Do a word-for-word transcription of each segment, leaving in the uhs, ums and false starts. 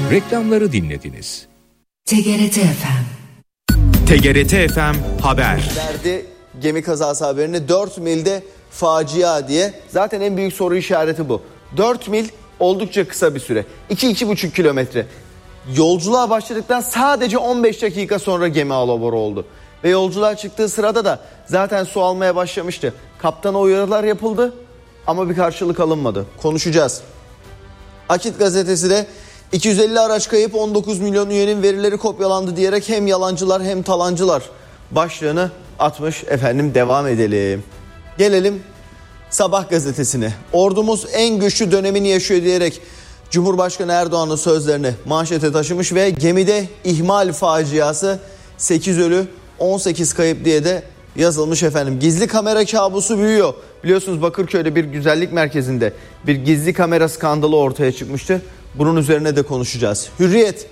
Reklamları dinlediniz. T G R T F M. T G R T F M haber. Derdi gemi kazası haberini dört milde facia diye. Zaten en büyük soru işareti bu. dört mil oldukça kısa bir süre. iki iki buçuk kilometre. Yolculuğa başladıktan sadece on beş dakika sonra gemi alabora oldu. Ve yolculuğa çıktığı sırada da zaten su almaya başlamıştı. Kaptana uyarılar yapıldı ama bir karşılık alınmadı. Konuşacağız. Akit gazetesi de iki yüz elli araç kayıp, on dokuz milyon üyenin verileri kopyalandı diyerek hem yalancılar hem talancılar başlığını atmış. Efendim devam edelim. Gelelim Sabah gazetesine. Ordumuz en güçlü dönemini yaşıyor diyerek Cumhurbaşkanı Erdoğan'ın sözlerini manşete taşımış ve gemide ihmal faciası, sekiz ölü on sekiz kayıp diye de yazılmış efendim. Gizli kamera kabusu büyüyor. Biliyorsunuz Bakırköy'de bir güzellik merkezinde bir gizli kamera skandalı ortaya çıkmıştı. Bunun üzerine de konuşacağız. Hürriyet.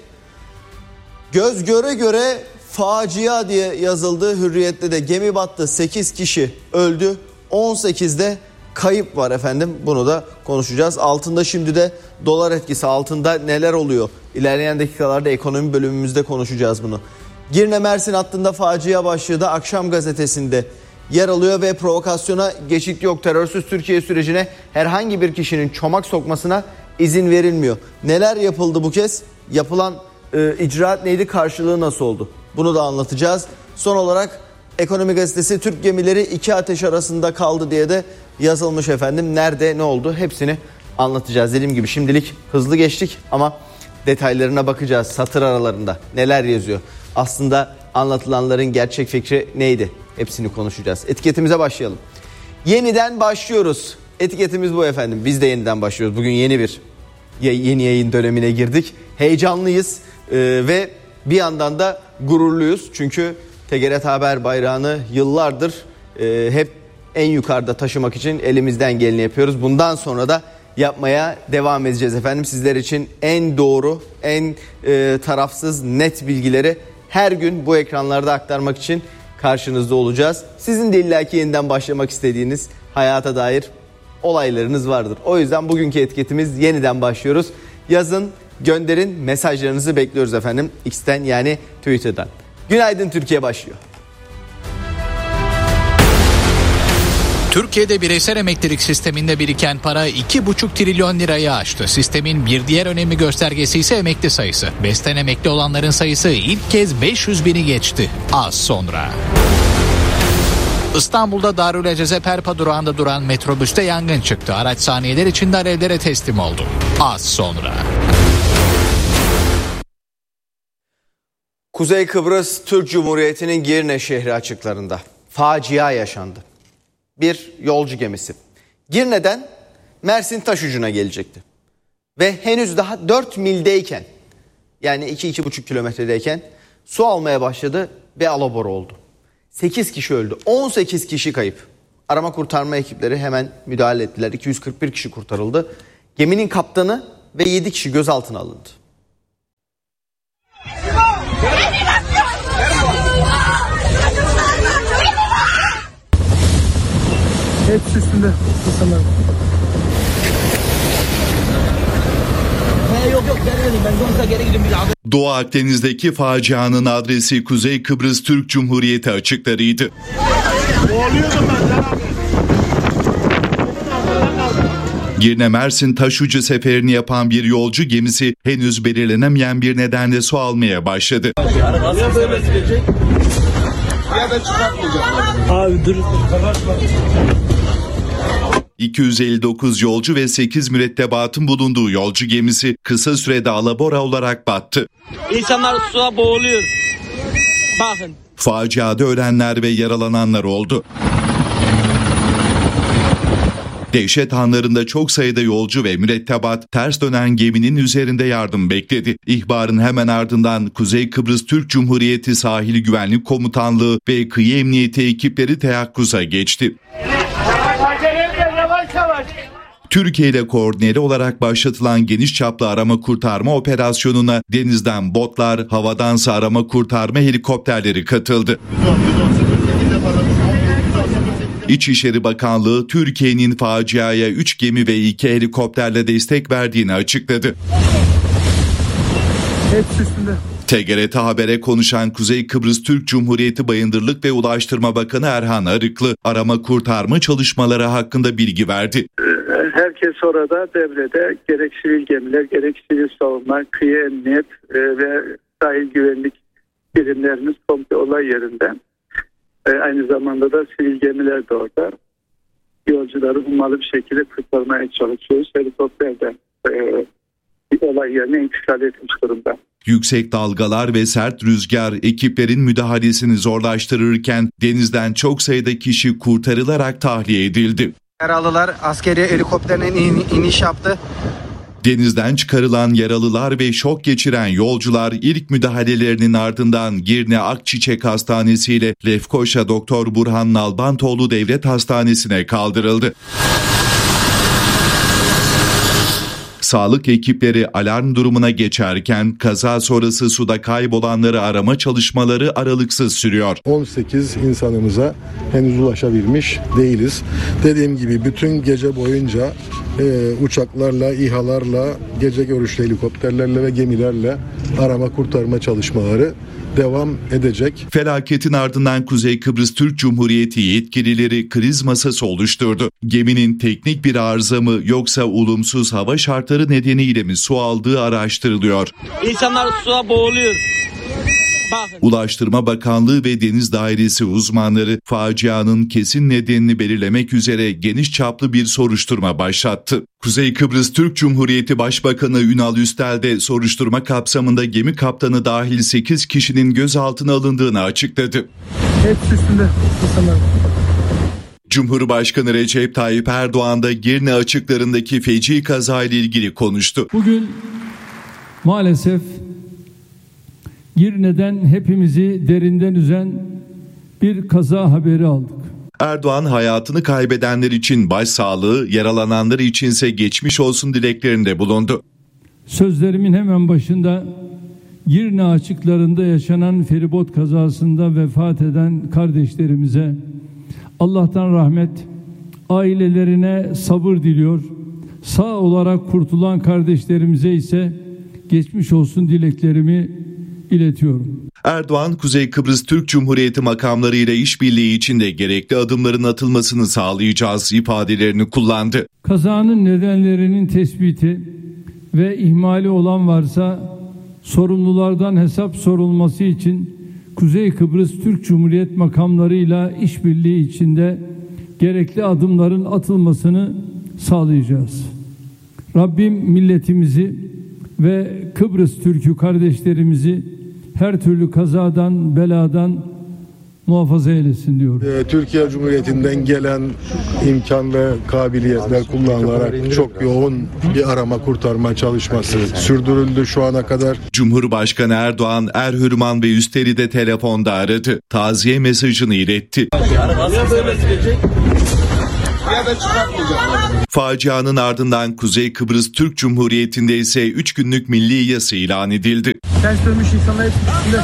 Göz göre göre facia diye yazıldı. Hürriyet'te de gemi battı, sekiz kişi öldü, on sekizde kayıp var efendim. Bunu da konuşacağız. Altında şimdi de dolar etkisi, altında neler oluyor? İlerleyen dakikalarda ekonomi bölümümüzde konuşacağız bunu. Girne Mersin hattında facia başlığı da Akşam gazetesinde yer alıyor ve provokasyona geçit yok. Terörsüz Türkiye sürecine herhangi bir kişinin çomak sokmasına izin verilmiyor. Neler yapıldı bu kez? Yapılan e, icraat neydi? Karşılığı nasıl oldu? Bunu da anlatacağız. Son olarak Ekonomi gazetesi Türk gemileri iki ateş arasında kaldı diye de yazılmış efendim. Nerede, ne oldu? Hepsini anlatacağız. Dediğim gibi şimdilik hızlı geçtik ama detaylarına bakacağız. Satır aralarında neler yazıyor? Aslında anlatılanların gerçek fikri neydi? Hepsini konuşacağız. Etiketimize başlayalım. Yeniden başlıyoruz. Etiketimiz bu efendim. Biz de yeniden başlıyoruz. Bugün yeni bir yeni yayın dönemine girdik. Heyecanlıyız ee, ve bir yandan da gururluyuz. Çünkü T G R T Haber bayrağını yıllardır e, hep en yukarıda taşımak için elimizden geleni yapıyoruz. Bundan sonra da yapmaya devam edeceğiz efendim. Sizler için en doğru, en e, tarafsız, net bilgileri her gün bu ekranlarda aktarmak için karşınızda olacağız. Sizin de illaki yeniden başlamak istediğiniz hayata dair olaylarınız vardır. O yüzden bugünkü etiketimiz yeniden başlıyoruz. Yazın, gönderin, mesajlarınızı bekliyoruz efendim. X'ten yani Twitter'dan. Günaydın Türkiye başlıyor. Türkiye'de bireysel emeklilik sisteminde biriken para iki buçuk trilyon lirayı aştı. Sistemin bir diğer önemli göstergesi ise emekli sayısı. BES'ten emekli olanların sayısı ilk kez beş yüz bini geçti. Az sonra. İstanbul'da Darül Eceze Perpa durağında duran metrobüste yangın çıktı. Araç saniyeler içinde alevlere teslim oldu. Az sonra. Kuzey Kıbrıs Türk Cumhuriyeti'nin Girne şehri açıklarında facia yaşandı. Bir yolcu gemisi Girne'den Mersin Taşucu'na gelecekti. Ve henüz daha dört mildeyken, yani iki iki buçuk kilometredeyken su almaya başladı ve alabora oldu. sekiz kişi öldü, on sekiz kişi kayıp. Arama kurtarma ekipleri hemen müdahale ettiler. iki yüz kırk bir kişi kurtarıldı. Geminin kaptanı ve yedi kişi gözaltına alındı. Hepsi üstünde insanlar. Yok yok ben sonsuza geri gideyim. Doğu Akdeniz'deki facianın adresi Kuzey Kıbrıs Türk Cumhuriyeti açıklarıydı. Girne Mersin Taşucu seferini yapan bir yolcu gemisi henüz belirlenemeyen bir nedenle su almaya başladı. Abi dur. iki yüz elli dokuz yolcu ve sekiz mürettebatın bulunduğu yolcu gemisi kısa sürede alabora olarak battı. İnsanlar suya boğuluyor. Bakın. Faciada ölenler ve yaralananlar oldu. Dehşet anlarında çok sayıda yolcu ve mürettebat ters dönen geminin üzerinde yardım bekledi. İhbarın hemen ardından Kuzey Kıbrıs Türk Cumhuriyeti Sahili Güvenlik Komutanlığı ve Kıyı Emniyeti ekipleri teyakkuza geçti. Türkiye ile koordineli olarak başlatılan geniş çaplı arama kurtarma operasyonuna denizden botlar, havadansa arama kurtarma helikopterleri katıldı. İçişleri Bakanlığı Türkiye'nin faciaya üç gemi ve iki helikopterle destek verdiğini açıkladı. Hepsi üstünde. T G R T Haber'e konuşan Kuzey Kıbrıs Türk Cumhuriyeti Bayındırlık ve Ulaştırma Bakanı Erhan Arıklı, arama kurtarma çalışmaları hakkında bilgi verdi. Herkes orada devrede, gerek sivil gemiler, gerek sivil savunma, kıyı emniyet ve sahil güvenlik birimlerimiz komple olay yerinde. Aynı zamanda da sivil gemiler de orada. Yolcuları hummalı bir şekilde kurtarmaya çalışıyoruz. Helikopterden olay yerine intikal etmiş durumda. Yüksek dalgalar ve sert rüzgar ekiplerin müdahalesini zorlaştırırken denizden çok sayıda kişi kurtarılarak tahliye edildi. Yaralılar askeri helikopterine in- iniş yaptı. Denizden çıkarılan yaralılar ve şok geçiren yolcular ilk müdahalelerinin ardından Girne Akçiçek Hastanesi ile Lefkoşa Doktor Burhan Nalbantoğlu Devlet Hastanesi'ne kaldırıldı. Sağlık ekipleri alarm durumuna geçerken kaza sonrası suda kaybolanları arama çalışmaları aralıksız sürüyor. on sekiz insanımıza henüz ulaşabilmiş değiliz. Dediğim gibi bütün gece boyunca e, uçaklarla, İHA'larla, gece görüşlü helikopterlerle ve gemilerle arama kurtarma çalışmaları devam edecek. Felaketin ardından Kuzey Kıbrıs Türk Cumhuriyeti yetkilileri kriz masası oluşturdu. Geminin teknik bir arıza mı yoksa olumsuz hava şartları nedeniyle mi su aldığı araştırılıyor. İnsanlar suya boğuluyor. Bakın. Ulaştırma Bakanlığı ve Deniz Dairesi uzmanları facianın kesin nedenini belirlemek üzere geniş çaplı bir soruşturma başlattı. Kuzey Kıbrıs Türk Cumhuriyeti Başbakanı Ünal Üstel de soruşturma kapsamında gemi kaptanı dahil sekiz kişinin gözaltına alındığını açıkladı. Hepsi üstünde insanlar. Cumhurbaşkanı Recep Tayyip Erdoğan da Girne açıklarındaki feci kazayla ilgili konuştu. Bugün maalesef Girne'den hepimizi derinden üzen bir kaza haberi aldık. Erdoğan hayatını kaybedenler için başsağlığı, yaralananlar içinse geçmiş olsun dileklerinde bulundu. Sözlerimin hemen başında Girne açıklarında yaşanan feribot kazasında vefat eden kardeşlerimize Allah'tan rahmet, ailelerine sabır diliyor. Sağ olarak kurtulan kardeşlerimize ise geçmiş olsun dileklerimi iletiyorum. Erdoğan, Kuzey Kıbrıs Türk Cumhuriyeti makamları ile işbirliği içinde gerekli adımların atılmasını sağlayacağız ifadelerini kullandı. Kazanın nedenlerinin tespiti ve ihmali olan varsa sorumlulardan hesap sorulması için Kuzey Kıbrıs Türk Cumhuriyet makamlarıyla işbirliği içinde gerekli adımların atılmasını sağlayacağız. Rabbim milletimizi ve Kıbrıs Türk'ü kardeşlerimizi her türlü kazadan, beladan muhafaza eylesin diyorum. Türkiye Cumhuriyeti'nden gelen imkan ve kabiliyetler kullanılarak çok yoğun bir arama kurtarma çalışması sürdürüldü şu ana kadar. Cumhurbaşkanı Erdoğan, Erhürman ve Üster'i de telefonda aradı. Taziye mesajını iletti. Facianın ardından Kuzey Kıbrıs Türk Cumhuriyeti'nde ise üç günlük milli yası ilan edildi. Genç dönmüş insanlar hepsi üstünde.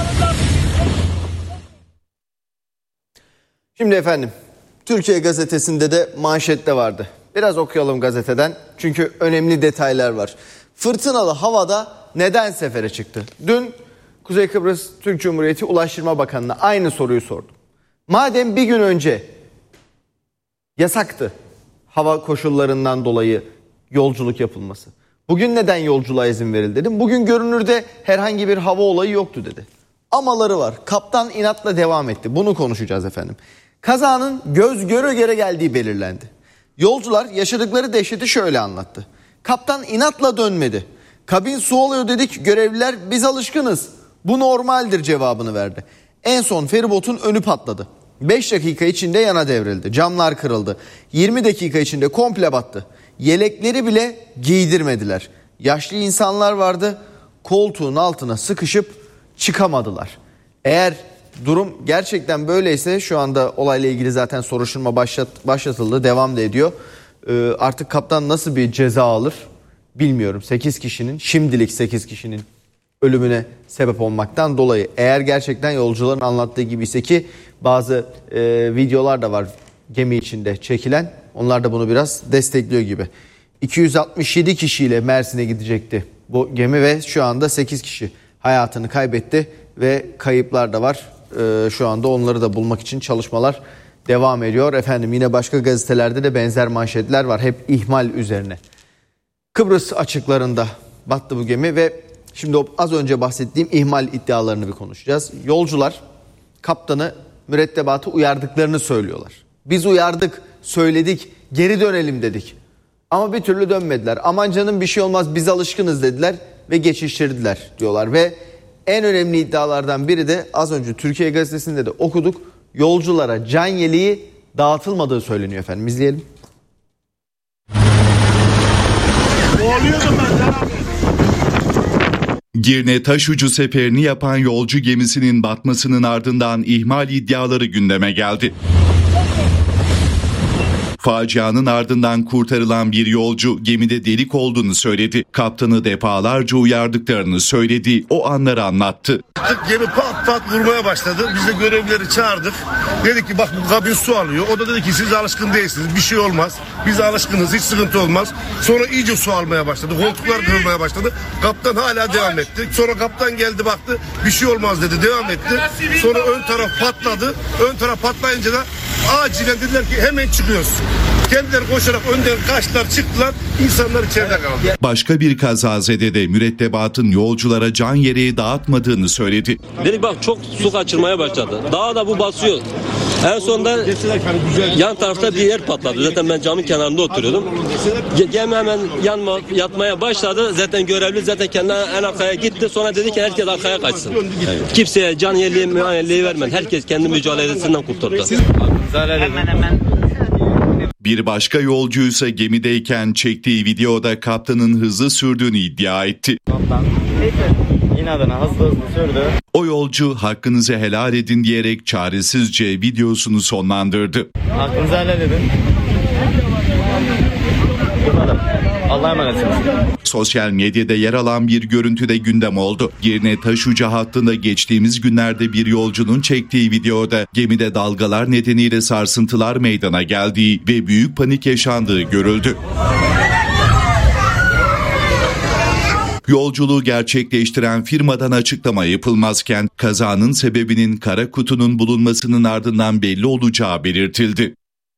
Şimdi efendim, Türkiye Gazetesi'nde de manşette vardı. Biraz okuyalım gazeteden çünkü önemli detaylar var. Fırtınalı havada neden sefere çıktı? Dün Kuzey Kıbrıs Türk Cumhuriyeti Ulaştırma Bakanı'na aynı soruyu sordum. Madem bir gün önce yasaktı hava koşullarından dolayı yolculuk yapılması, bugün neden yolculuğa izin verildi dedim. Bugün görünürde herhangi bir hava olayı yoktu dedi. Amaları var. Kaptan inatla devam etti. Bunu konuşacağız efendim. Kazanın göz göre göre geldiği belirlendi. Yolcular yaşadıkları dehşeti şöyle anlattı. Kaptan inatla dönmedi. Kabin su oluyor dedik, görevliler biz alışkınız. Bu normaldir cevabını verdi. En son feribotun önü patladı. beş dakika içinde yana devrildi. Camlar kırıldı. yirmi dakika içinde komple battı. Yelekleri bile giydirmediler. Yaşlı insanlar vardı. Koltuğun altına sıkışıp çıkamadılar. Eğer durum gerçekten böyleyse, şu anda olayla ilgili zaten soruşturma başlat, başlatıldı, devam da ediyor. Ee, artık kaptan nasıl bir ceza alır bilmiyorum. sekiz kişinin, şimdilik sekiz kişinin ölümüne sebep olmaktan dolayı. Eğer gerçekten yolcuların anlattığı gibi ise, ki bazı e, videolar da var gemi içinde çekilen, onlar da bunu biraz destekliyor gibi. iki yüz altmış yedi kişiyle Mersin'e gidecekti bu gemi ve şu anda sekiz kişi hayatını kaybetti ve kayıplar da var. Ee, şu anda onları da bulmak için çalışmalar devam ediyor. Efendim yine başka gazetelerde de benzer manşetler var. Hep ihmal üzerine. Kıbrıs açıklarında battı bu gemi ve şimdi o az önce bahsettiğim ihmal iddialarını bir konuşacağız. Yolcular kaptanı mürettebatı uyardıklarını söylüyorlar. Biz uyardık, söyledik, geri dönelim dedik. Ama bir türlü dönmediler. Aman canım bir şey olmaz biz alışkınız dediler ve geçiştirdiler diyorlar. Ve en önemli iddialardan biri de az önce Türkiye Gazetesi'nde de okuduk. Yolculara can yeleği dağıtılmadığı söyleniyor efendim. İzleyelim. Girne taşucu seferini yapan yolcu gemisinin batmasının ardından ihmal iddiaları gündeme geldi. Facianın ardından kurtarılan bir yolcu gemide delik olduğunu söyledi. Kaptanı defalarca uyardıklarını söyledi. O anları anlattı. Gemi pat pat vurmaya başladı. Biz de görevlileri çağırdık. Dedik ki bak bu kabin su alıyor. O da dedi ki siz alışkın değilsiniz. Bir şey olmaz. Biz alışkınız. Hiç sıkıntı olmaz. Sonra iyice su almaya başladı. Koltuklar kırılmaya başladı. Kaptan hala devam etti. Sonra kaptan geldi baktı. Bir şey olmaz dedi. Devam etti. Sonra ön taraf patladı. Ön taraf patlayınca da acilen dediler ki hemen çıkıyoruz. Kendileri koşarak önden kaçtılar, çıktılar. İnsanlar içeride kaldı. Başka bir kazazede mürettebatın yolculara can yeleği dağıtmadığını söyledi. Dedik bak çok su kaçırmaya başladı. Daha da bu basıyor. En sonunda yan tarafta bir yer patladı. Zaten ben camın kenarında oturuyordum. Gemi hemen yanma, yatmaya başladı. Zaten görevli zaten kendi en arkaya gitti. Sonra dedi ki herkes arkaya kaçsın. Kimseye can yeleği, müan yeleği vermedi. Herkes kendi mücadelesinden kurtardı. Hemen hemen. Bir başka yolcuysa gemideyken çektiği videoda kaptanın hızlı sürdüğünü iddia etti. Kaptan inadına hızlı hızlı sürdü. O yolcu hakkınızı helal edin diyerek çaresizce videosunu sonlandırdı. Hakkınızı helal edin. Bu kadar. Allah'a emanetsiniz. Sosyal medyada yer alan bir görüntüde gündem oldu. Girne taşucu hattında geçtiğimiz günlerde bir yolcunun çektiği videoda gemide dalgalar nedeniyle sarsıntılar meydana geldiği ve büyük panik yaşandığı görüldü. Yolculuğu gerçekleştiren firmadan açıklama yapılmazken kazanın sebebinin kara kutunun bulunmasının ardından belli olacağı belirtildi.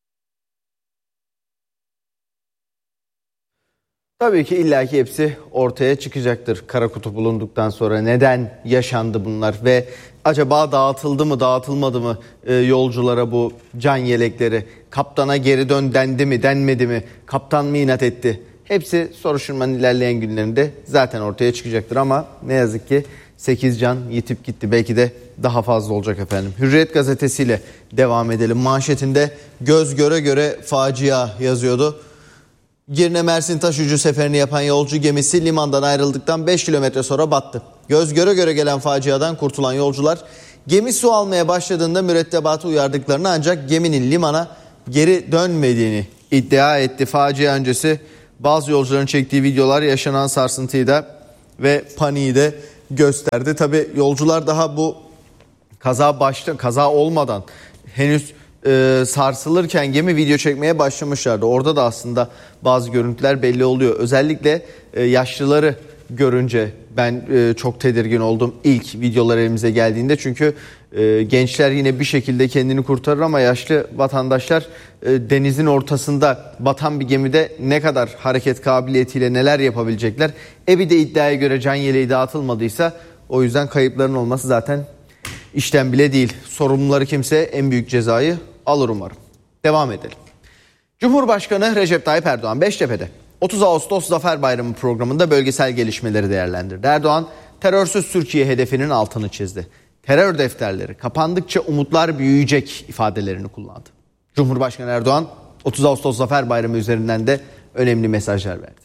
Tabii ki illaki hepsi ortaya çıkacaktır kara kutu bulunduktan sonra. Neden yaşandı bunlar ve acaba dağıtıldı mı dağıtılmadı mı e, yolculara bu can yelekleri? Kaptana geri dön dendi mi denmedi mi? Kaptan mı inat etti? Hepsi soruşturmanın ilerleyen günlerinde zaten ortaya çıkacaktır ama ne yazık ki sekiz can yitip gitti. Belki de daha fazla olacak efendim. Hürriyet gazetesiyle devam edelim. Manşetinde göz göre göre facia yazıyordu. Girne Mersin taşucu seferini yapan yolcu gemisi limandan ayrıldıktan beş kilometre sonra battı. Göz göre göre gelen faciadan kurtulan yolcular gemi su almaya başladığında mürettebatı uyardıklarını ancak geminin limana geri dönmediğini iddia etti. Facia öncesi bazı yolcuların çektiği videolar yaşanan sarsıntıyı da ve paniği de gösterdi. Tabii yolcular daha bu kaza başta kaza olmadan henüz Ee, sarsılırken gemi video çekmeye başlamışlardı. Orada da aslında bazı görüntüler belli oluyor. Özellikle e, yaşlıları görünce ben e, çok tedirgin oldum ilk videolar elimize geldiğinde. Çünkü e, gençler yine bir şekilde kendini kurtarır ama yaşlı vatandaşlar e, denizin ortasında batan bir gemide ne kadar hareket kabiliyetiyle neler yapabilecekler. E bir de iddiaya göre can yeleği dağıtılmadıysa o yüzden kayıpların olması zaten işten bile değil. Sorumluları kimse en büyük cezayı alır umarım. Devam edelim. Cumhurbaşkanı Recep Tayyip Erdoğan Beştepe'de otuz Ağustos Zafer Bayramı programında bölgesel gelişmeleri değerlendirdi. Erdoğan terörsüz Türkiye hedefinin altını çizdi. Terör defterleri kapandıkça umutlar büyüyecek ifadelerini kullandı. Cumhurbaşkanı Erdoğan otuz Ağustos Zafer Bayramı üzerinden de önemli mesajlar verdi.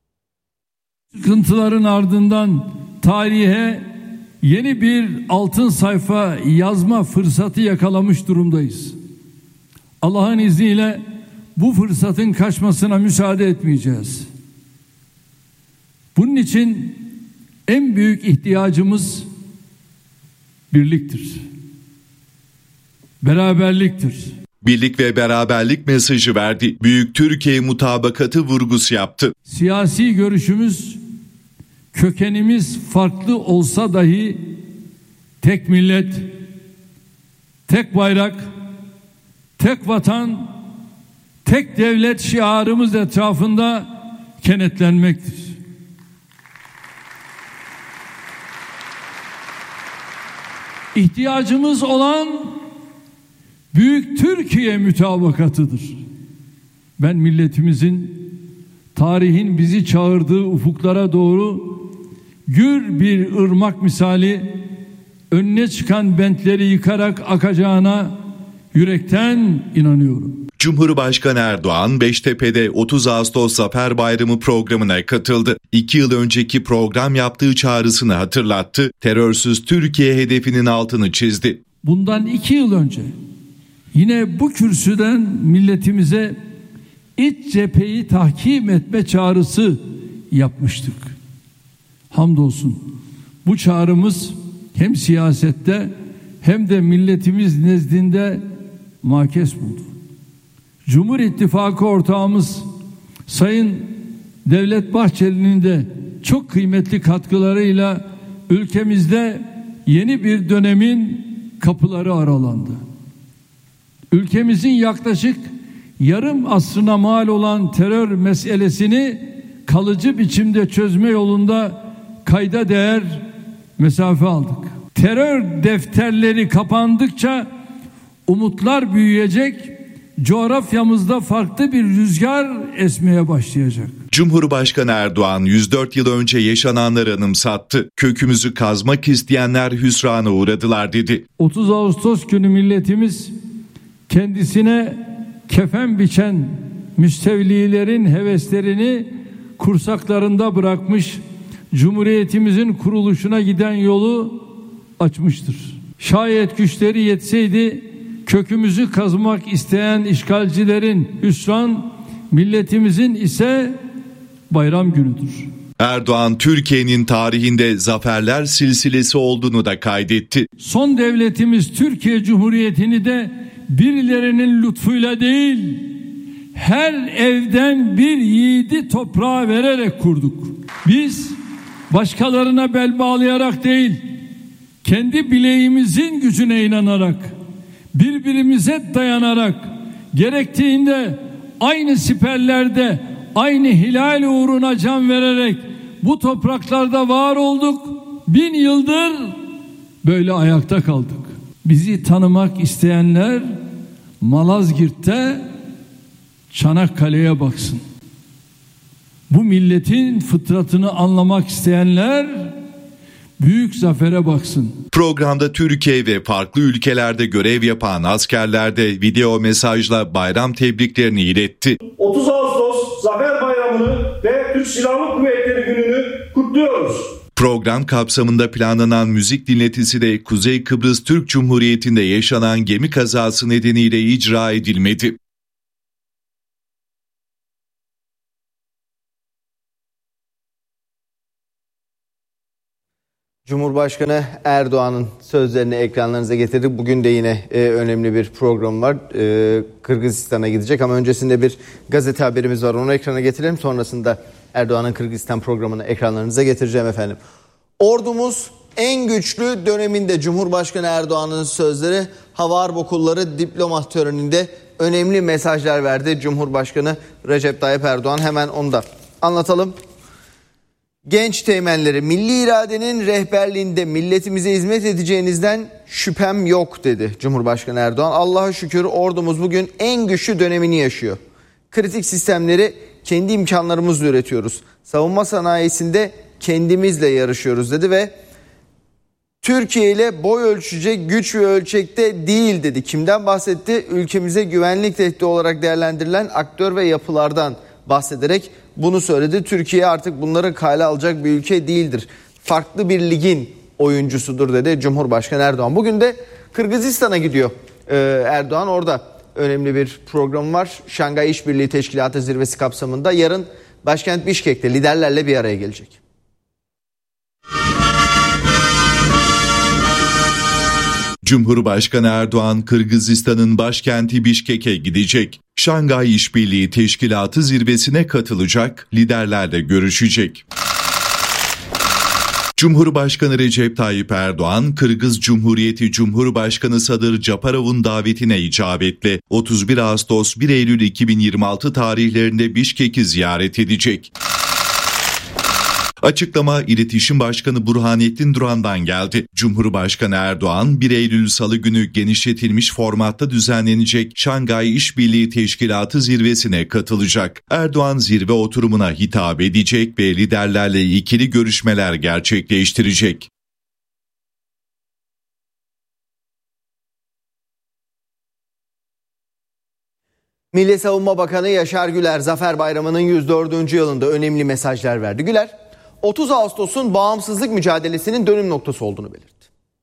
Sıkıntıların ardından tarihe yeni bir altın sayfa yazma fırsatı yakalamış durumdayız. Allah'ın izniyle bu fırsatın kaçmasına müsaade etmeyeceğiz. Bunun için en büyük ihtiyacımız birliktir. Beraberliktir. Birlik ve beraberlik mesajı verdi. Büyük Türkiye mutabakatı vurgusu yaptı. Siyasi görüşümüz kökenimiz farklı olsa dahi tek millet, tek bayrak, tek vatan, tek devlet şiarımız etrafında kenetlenmektir. İhtiyacımız olan büyük Türkiye mütabakatıdır. Ben milletimizin, tarihin bizi çağırdığı ufuklara doğru gür bir ırmak misali önüne çıkan bentleri yıkarak akacağına yürekten inanıyorum. Cumhurbaşkanı Erdoğan Beştepe'de otuz Ağustos Zafer Bayramı programına katıldı. İki yıl önceki program yaptığı çağrısını hatırlattı. Terörsüz Türkiye hedefinin altını çizdi. Bundan iki yıl önce yine bu kürsüden milletimize iç cepheyi tahkim etme çağrısı yapmıştık. Hamdolsun bu çağrımız hem siyasette hem de milletimiz nezdinde makes buldu. Cumhur İttifakı ortağımız Sayın Devlet Bahçeli'nin de çok kıymetli katkılarıyla ülkemizde yeni bir dönemin kapıları aralandı. Ülkemizin yaklaşık yarım asrına mal olan terör meselesini kalıcı biçimde çözme yolunda kayda değer mesafe aldık. Terör defterleri kapandıkça umutlar büyüyecek, coğrafyamızda farklı bir rüzgar esmeye başlayacak. Cumhurbaşkanı Erdoğan yüz dört yıl önce yaşananları anımsattı. Kökümüzü kazmak isteyenler hüsrana uğradılar dedi. otuz Ağustos günü milletimiz kendisine kefen biçen müstevlilerin heveslerini kursaklarında bırakmış, Cumhuriyetimizin kuruluşuna giden yolu açmıştır. Şayet güçleri yetseydi kökümüzü kazmak isteyen işgalcilerin hüsran, milletimizin ise bayram günüdür. Erdoğan Türkiye'nin tarihinde zaferler silsilesi olduğunu da kaydetti. Son devletimiz Türkiye Cumhuriyeti'ni de birilerinin lütfuyla değil, her evden bir yiğidi toprağa vererek kurduk. Biz başkalarına bel bağlayarak değil, kendi bileğimizin gücüne inanarak, birbirimize dayanarak, gerektiğinde aynı siperlerde, aynı hilal uğruna can vererek bu topraklarda var olduk. Bin yıldır böyle ayakta kaldık. Bizi tanımak isteyenler Malazgirt'te Çanakkale'ye baksın. Bu milletin fıtratını anlamak isteyenler büyük zafere baksın. Programda Türkiye ve farklı ülkelerde görev yapan askerler de video mesajla bayram tebriklerini iletti. otuz Ağustos Zafer Bayramı'nı ve Türk Silahlı Kuvvetleri Günü'nü kutluyoruz. Program kapsamında planlanan müzik dinletisi de Kuzey Kıbrıs Türk Cumhuriyeti'nde yaşanan gemi kazası nedeniyle icra edilmedi. Cumhurbaşkanı Erdoğan'ın sözlerini ekranlarınıza getirdik. Bugün de yine e, önemli bir program var. E, Kırgızistan'a gidecek ama öncesinde bir gazete haberimiz var. Onu ekrana getirelim. Sonrasında Erdoğan'ın Kırgızistan programını ekranlarınıza getireceğim efendim. Ordumuz en güçlü döneminde Cumhurbaşkanı Erdoğan'ın sözleri Hava Harp Okulları diploma töreninde önemli mesajlar verdi. Cumhurbaşkanı Recep Tayyip Erdoğan, hemen onu da anlatalım. Genç teğmenleri, milli iradenin rehberliğinde milletimize hizmet edeceğinizden şüphem yok dedi Cumhurbaşkanı Erdoğan. Allah'a şükür ordumuz bugün en güçlü dönemini yaşıyor. Kritik sistemleri kendi imkanlarımızla üretiyoruz. Savunma sanayisinde kendimizle yarışıyoruz dedi ve Türkiye ile boy ölçecek güç ve ölçekte değil dedi. Kimden bahsetti? Ülkemize güvenlik tehdidi olarak değerlendirilen aktör ve yapılardan bahsederek bunu söyledi. Türkiye artık bunları kale alacak bir ülke değildir. Farklı bir ligin oyuncusudur dedi Cumhurbaşkanı Erdoğan. Bugün de Kırgızistan'a gidiyor ee, Erdoğan. Orada önemli bir program var. Şangay İşbirliği Teşkilatı zirvesi kapsamında yarın başkent Bişkek'te liderlerle bir araya gelecek. Cumhurbaşkanı Erdoğan Kırgızistan'ın başkenti Bişkek'e gidecek. Şangay İşbirliği Teşkilatı zirvesine katılacak, liderlerle görüşecek. Cumhurbaşkanı Recep Tayyip Erdoğan, Kırgız Cumhuriyeti Cumhurbaşkanı Sadır Japarov'un davetine icabetle otuz bir Ağustos bir Eylül iki bin yirmi altı tarihlerinde Bişkek'i ziyaret edecek. Açıklama İletişim Başkanı Burhanettin Duran'dan geldi. Cumhurbaşkanı Erdoğan bir Eylül Salı günü genişletilmiş formatta düzenlenecek Şangay İşbirliği Teşkilatı zirvesine katılacak. Erdoğan zirve oturumuna hitap edecek ve liderlerle ikili görüşmeler gerçekleştirecek. Milli Savunma Bakanı Yaşar Güler, Zafer Bayramı'nın yüz dördüncü yılında önemli mesajlar verdi. Güler, otuz Ağustos'un bağımsızlık mücadelesinin dönüm noktası olduğunu belirtti.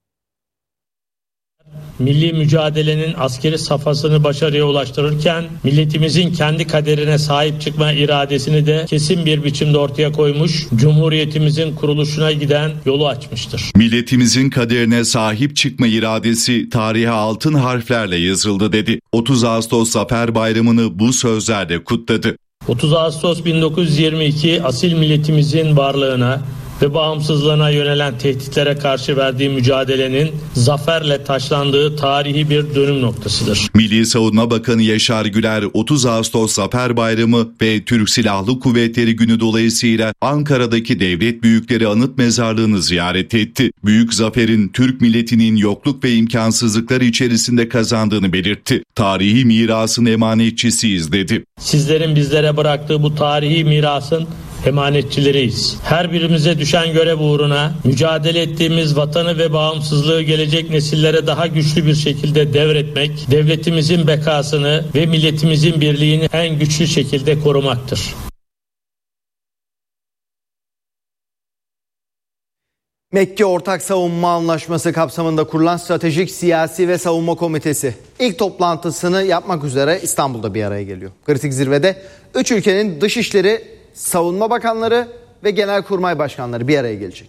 Milli mücadelenin askeri safhasını başarıya ulaştırırken milletimizin kendi kaderine sahip çıkma iradesini de kesin bir biçimde ortaya koymuş, Cumhuriyetimizin kuruluşuna giden yolu açmıştır. Milletimizin kaderine sahip çıkma iradesi tarihe altın harflerle yazıldı dedi. otuz Ağustos Zafer Bayramı'nı bu sözlerle kutladı. otuz Ağustos bin dokuz yüz yirmi iki asil milletimizin varlığına ve bağımsızlığına yönelen tehditlere karşı verdiği mücadelenin zaferle taçlandığı tarihi bir dönüm noktasıdır. Milli Savunma Bakanı Yaşar Güler, otuz Ağustos Zafer Bayramı ve Türk Silahlı Kuvvetleri Günü dolayısıyla Ankara'daki Devlet Büyükleri Anıt Mezarlığı'nı ziyaret etti. Büyük zaferin Türk milletinin yokluk ve imkansızlıklar içerisinde kazandığını belirtti. Tarihi mirasın emanetçisiyiz dedi. Sizlerin bizlere bıraktığı bu tarihi mirasın emanetçileriyiz. Her birimize düşen görev uğruna mücadele ettiğimiz vatanı ve bağımsızlığı gelecek nesillere daha güçlü bir şekilde devretmek, devletimizin bekasını ve milletimizin birliğini en güçlü şekilde korumaktır. Mekke Ortak Savunma Anlaşması kapsamında kurulan Stratejik Siyasi ve Savunma Komitesi ilk toplantısını yapmak üzere İstanbul'da bir araya geliyor. Kritik zirvede üç ülkenin dışişleri, savunma bakanları ve genelkurmay başkanları bir araya gelecek.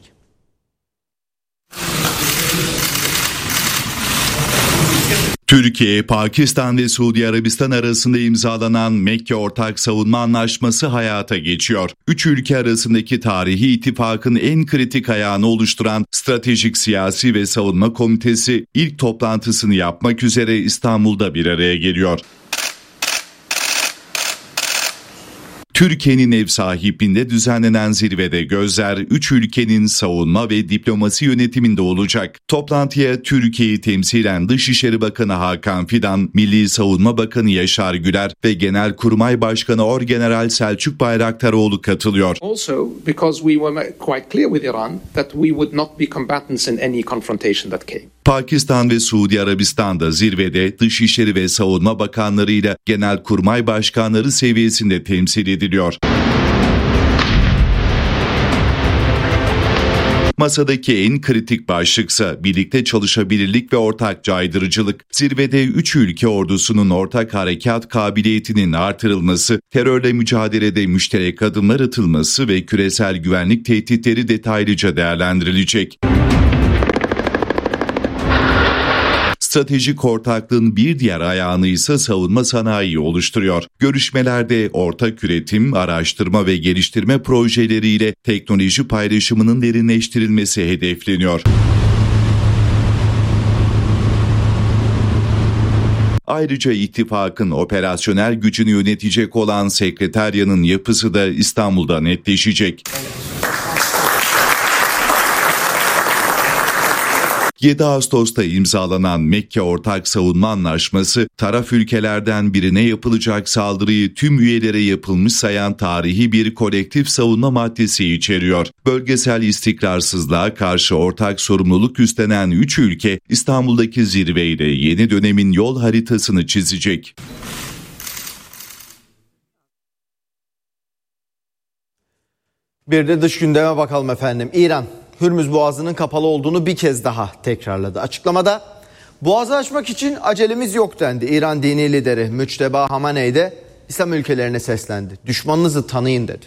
Türkiye, Pakistan ve Suudi Arabistan arasında imzalanan Mekke Ortak Savunma Anlaşması hayata geçiyor. Üç ülke arasındaki tarihi ittifakın en kritik ayağını oluşturan Stratejik Siyasi ve Savunma Komitesi ilk toplantısını yapmak üzere İstanbul'da bir araya geliyor. Türkiye'nin ev sahipliğinde düzenlenen zirvede gözler üç ülkenin savunma ve diplomasi yönetiminde olacak. Toplantıya Türkiye'yi temsilen Dışişleri Bakanı Hakan Fidan, Milli Savunma Bakanı Yaşar Güler ve Genelkurmay Başkanı Orgeneral Selçuk Bayraktaroğlu katılıyor. Also because we were quite clear with Iran that we would not be combatants in any confrontation that came. Pakistan ve Suudi Arabistan'da zirvede Dışişleri ve Savunma Bakanlarıyla Genelkurmay Başkanları seviyesinde temsil ediliyor. Masadaki en kritik başlıksa birlikte çalışabilirlik ve ortak caydırıcılık. Zirvede üç ülke ordusunun ortak harekat kabiliyetinin artırılması, terörle mücadelede müşterek adımlar atılması ve küresel güvenlik tehditleri detaylıca değerlendirilecek. Stratejik ortaklığın bir diğer ayağını ise savunma sanayi oluşturuyor. Görüşmelerde ortak üretim, araştırma ve geliştirme projeleriyle teknoloji paylaşımının derinleştirilmesi hedefleniyor. Ayrıca ittifakın operasyonel gücünü yönetecek olan sekreteryanın yapısı da İstanbul'da netleşecek. yedi Ağustos'ta imzalanan Mekke Ortak Savunma Anlaşması, taraf ülkelerden birine yapılacak saldırıyı tüm üyelere yapılmış sayan tarihi bir kolektif savunma maddesi içeriyor. Bölgesel istikrarsızlığa karşı ortak sorumluluk üstlenen üç ülke, İstanbul'daki zirveyle yeni dönemin yol haritasını çizecek. Bir de dış gündeme bakalım efendim. İran, Hürmüz Boğazı'nın kapalı olduğunu bir kez daha tekrarladı. Açıklamada boğazı açmak için acelemiz yok dendi. İran dini lideri Müçteba Hamaney de İslam ülkelerine seslendi. Düşmanınızı tanıyın dedi.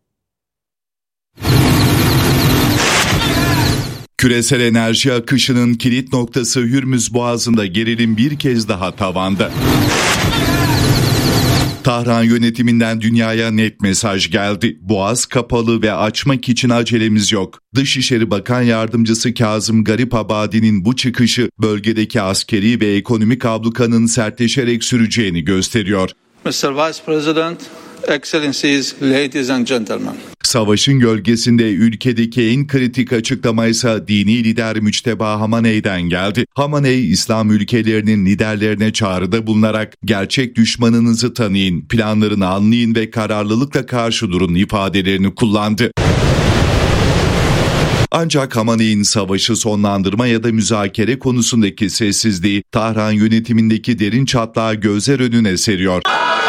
Küresel enerji akışının kilit noktası Hürmüz Boğazı'nda gerilim bir kez daha tavanda. Tahran yönetiminden dünyaya net mesaj geldi. Boğaz kapalı ve açmak için acelemiz yok. Dışişleri Bakan Yardımcısı Kazım Garipabadi'nin bu çıkışı bölgedeki askeri ve ekonomik ablukanın sertleşerek süreceğini gösteriyor. mister Vice President, Excellencies, ladies and gentlemen. Savaşın gölgesinde ülkedeki en kritik açıklama ise dini lider Müçteba Hamaney'den geldi. Hamaney, İslam ülkelerinin liderlerine çağrıda bulunarak gerçek düşmanınızı tanıyın, planlarını anlayın ve kararlılıkla karşı durun ifadelerini kullandı. Ancak Hamaney'in savaşı sonlandırma ya da müzakere konusundaki sessizliği Tahran yönetimindeki derin çatlağı gözler önüne seriyor.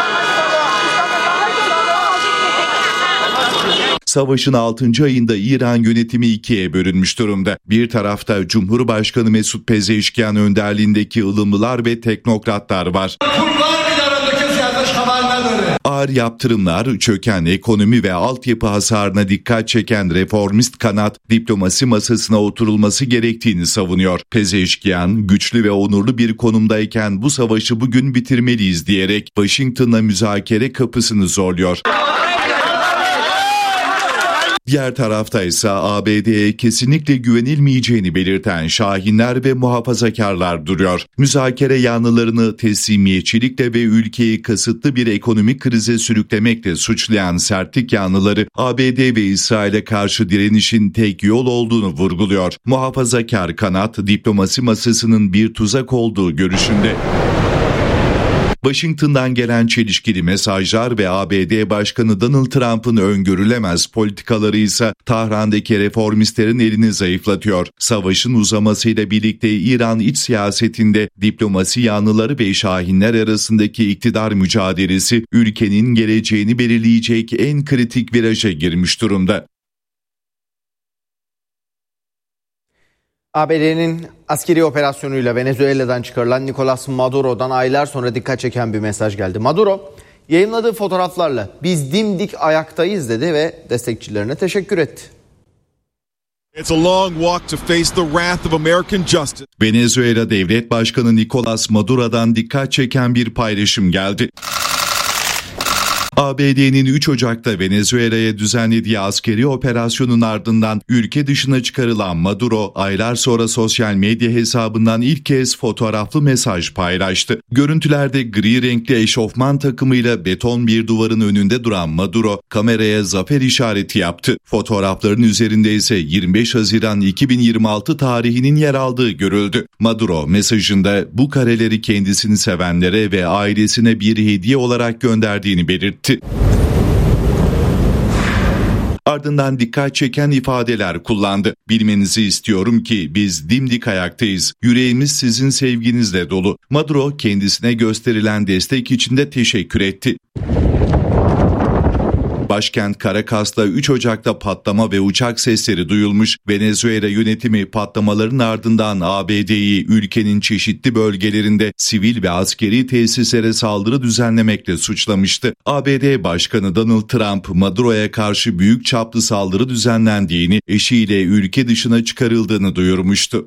Savaşın altıncı ayında İran yönetimi ikiye bölünmüş durumda. Bir tarafta Cumhurbaşkanı Mesut Pezeşkian önderliğindeki ılımlılar ve teknokratlar var. Ağır yaptırımlar, çöken ekonomi ve altyapı hasarına dikkat çeken reformist kanat diplomasi masasına oturulması gerektiğini savunuyor. Pezeşkian, güçlü ve onurlu bir konumdayken bu savaşı bugün bitirmeliyiz diyerek Washington'la müzakere kapısını zorluyor. Diğer tarafta ise A B D'ye kesinlikle güvenilmeyeceğini belirten şahinler ve muhafazakarlar duruyor. Müzakere yanlılarını teslimiyetçilikle ve ülkeyi kasıtlı bir ekonomik krize sürüklemekle suçlayan sertlik yanlıları A B D ve İsrail'e karşı direnişin tek yol olduğunu vurguluyor. Muhafazakar kanat diplomasi masasının bir tuzak olduğu görüşünde. Washington'dan gelen çelişkili mesajlar ve A B D Başkanı Donald Trump'ın öngörülemez politikaları ise Tahran'daki reformistlerin elini zayıflatıyor. Savaşın uzamasıyla birlikte İran iç siyasetinde diplomasi yanlıları ve şahinler arasındaki iktidar mücadelesi ülkenin geleceğini belirleyecek en kritik viraja girmiş durumda. A B D'nin askeri operasyonuyla Venezuela'dan çıkarılan Nicolas Maduro'dan aylar sonra dikkat çeken bir mesaj geldi. Maduro yayınladığı fotoğraflarla biz dimdik ayaktayız dedi ve destekçilerine teşekkür etti. It's a long walk to face the wrath of American justice. Venezuela Devlet Başkanı Nicolas Maduro'dan dikkat çeken bir paylaşım geldi. A B D'nin üç Ocak'ta Venezuela'ya düzenlediği askeri operasyonun ardından ülke dışına çıkarılan Maduro, aylar sonra sosyal medya hesabından ilk kez fotoğraflı mesaj paylaştı. Görüntülerde gri renkli eşofman takımıyla beton bir duvarın önünde duran Maduro, kameraya zafer işareti yaptı. Fotoğrafların üzerinde ise yirmi beş Haziran iki bin yirmi altı tarihinin yer aldığı görüldü. Maduro mesajında bu kareleri kendisini sevenlere ve ailesine bir hediye olarak gönderdiğini belirtti. Ardından dikkat çeken ifadeler kullandı. Bilmenizi istiyorum ki biz dimdik ayaktayız. Yüreğimiz sizin sevginizle dolu. Maduro kendisine gösterilen destek için de teşekkür etti. Başkent Caracas'ta üç Ocak'ta patlama ve uçak sesleri duyulmuş. Venezuela yönetimi patlamaların ardından A B D'yi ülkenin çeşitli bölgelerinde sivil ve askeri tesislere saldırı düzenlemekle suçlamıştı. A B D Başkanı Donald Trump, Maduro'ya karşı büyük çaplı saldırı düzenlendiğini, eşiyle ülke dışına çıkarıldığını duyurmuştu.